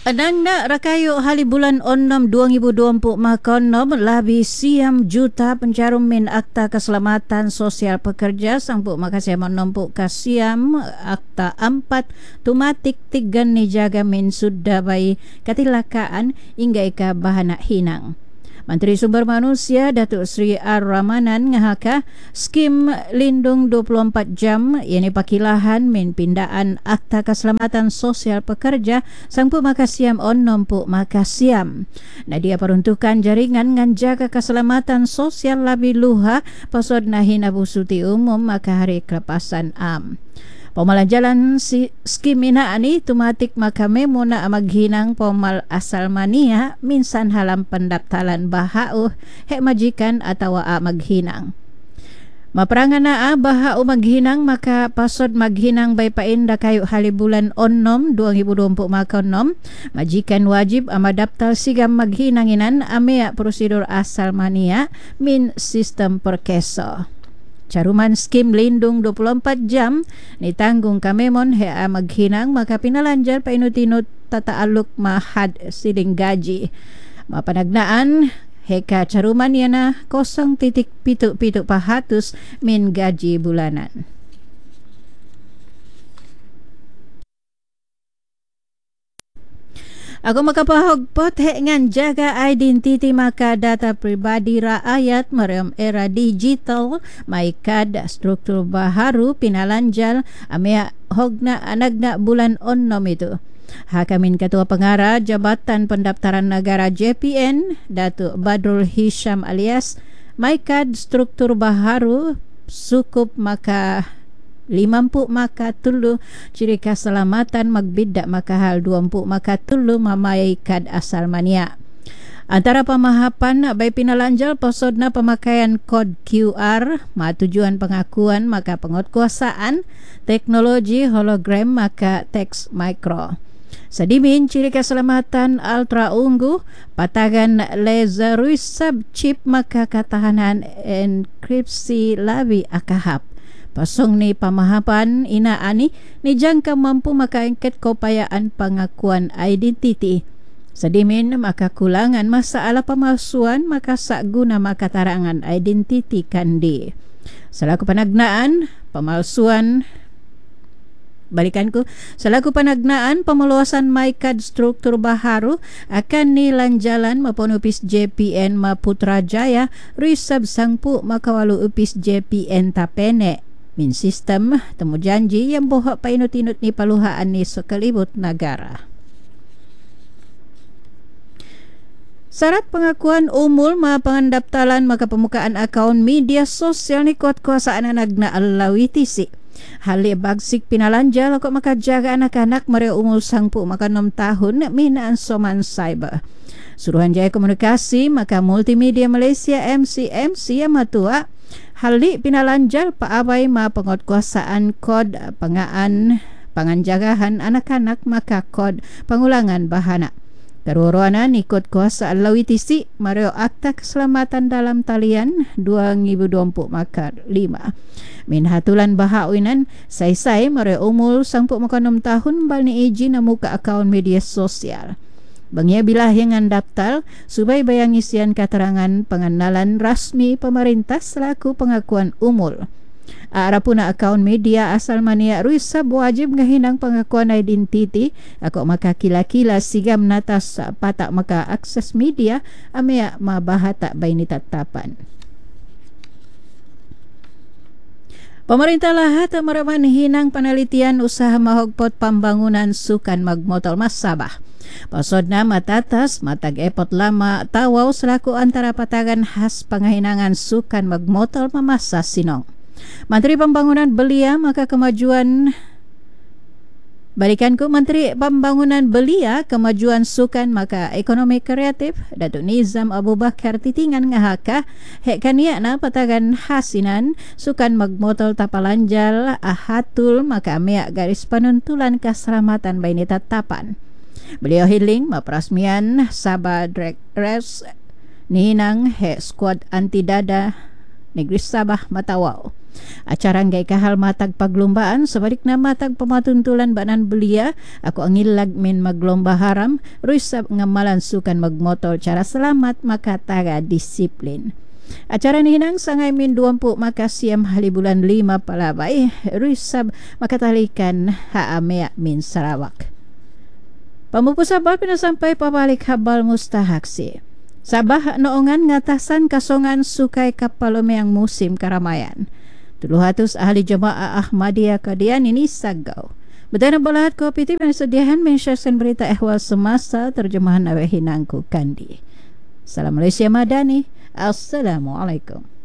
Anang na rakayo hali bulan 6 2020 makonom labi siam juta penjarum min akta keselamatan sosial pekerja sangpu makasih menompu kasiam akta 4 tumatik 3 ni jaga min sudah bayi ketilakaan hingga ika bahana hinang. Menteri Sumber Manusia Datuk Seri Ar-Rahmanan ngahaka skim lindung 24 jam ini pakilahan min pindaan akta keselamatan sosial pekerja sangpu makasiam on nompu makasiam. Nadia peruntukan jaringan nganjaga keselamatan sosial labi luha pasod nahin Abu Suti umum maka hari kelepasan am. Pemalan jalan si skim ina ani tumatik maka memo na maghinang pemal asal mania minsan halam pendaftaran bahau hek majikan atau maghinang. Maperangan na bahau maghinang maka pasod maghinang bay painda kayu hali bulan 6 2020 makonom majikan wajib amadaptal sigam maghinanginan amea prosedur asal mania min sistem perkeso. Caruman skim lindung 24 jam ni tanggung kamemon hea maghinang maka pinalanjar painutinut tata aluk mahad siling gaji. Mapanagnaan heka caruman yana 0.77 pahatus min gaji bulanan. Aku makapahogpot ngan jaga identiti maka data pribadi rakyat merem era digital maikad struktur baharu pinalanjal amea hogna anagna bulan 6 itu. Hakamin Ketua Pengarah Jabatan Pendaftaran Negara JPN Datuk Badrul Hisham alias maikad struktur baharu sukup maka 50 maka tulu ciri keselamatan magbidak maka hal 20 maka tulu mamai kad asal mania. Antara pemahapan bay pinalanjal posodna pemakaian kod QR ma tujuan pengakuan maka penguatkuasaan teknologi hologram maka teks mikro. Sedimin ciri keselamatan ultra ungu patagan laser sub chip maka ketahanan enkripsi labi akahap. Pasong ni pamahapan ina ani ni jangka mampu maka engket keupayaan pengakuan identiti. Sedimin maka kulangan masalah pemalsuan maka sak guna maka tarangan identiti kandi. Selaku panagnaan pemalsuan selaku panagnaan pemeluasan MyCard struktur baharu akan nilanjalan maupun upis JPN Maputrajaya risab sangpu makawalu upis JPN Tapene min sistem temu janji yang bohak painut-inut ni paluhaan ni sekelibut negara. Syarat pengakuan umul ma pengandaptalan maka pembukaan akaun media sosial ni kuat-kuasaan anagna alawitisi. Hali bagsik pinalanjal kok maka jaga anak-anak mereka umur sangpu maka 6 tahun minaan soman cyber. Suruhanjaya Komunikasi maka Multimedia Malaysia MCMC yang matua hali pinalanjal paabay ma penguatkuasaan kod panganjagahan anak-anak maka kod pengulangan bahana. Karuruanan ikut kuasa lawitisi Mario Akta Keselamatan dalam Talian 2020 maka 5. Min hatulan bahauinan say Mario umur sangpuk maka 6 tahun balni izin muka akaun media sosial. Bangya bilah yang daftar supaya bayang isian keterangan pengenalan rasmi pemerintah selaku pengakuan umur. Arapuna akaun media asal mania ruisab wajib ngahinang pengakuan identiti ako maka kila-kila sigam natas patak maka akses media amea mabahata baini tatapan. Pemerintah lahat meraman hinang penelitian usaha mahogpot pembangunan sukan magmotol Mas Sabah. Pasodna matatas matag epot lama tawaw selaku antara patagan khas pengahinangan sukan magmotol mamasa Sinong. Menteri Pembangunan Belia maka kemajuan Menteri Pembangunan Belia kemajuan sukan maka ekonomi kreatif Datuk Nizam Abu Bakar titingan ngahaka hek kaniakna patagan hasinan sukan magmotol tapalanjal ahatul maka meak garis penuntulan keselamatan baini tatapan. Beliau hiling maprasmian Sabah Drag Race nihinang hek squad anti dada Negeri Sabah Matawau. Acara anggai kahal matag paglombaan sebaliknya matag pematuntulan banan belia aku angilag min maglomba haram ruisab ngamalan sukan magmotor cara selamat maka taga disiplin. Acara ni hinang sangay min 20 maka siam hali bulan 5 palabay ruisab makatalikan haamea min Sarawak. Pamupusabal pinasampay pabalik habal mustahaksi. Sabah noongan ngatasan kasongan sukay kapalomeang musim karamayan. 300 ahli jemaah Ahmadiyah Kadian ini sagau. Betana balahat kooperatif yang sediahan mensyarkan berita ehwal semasa terjemahan awal hinangku kandi. Salam Malaysia Madani. Assalamualaikum.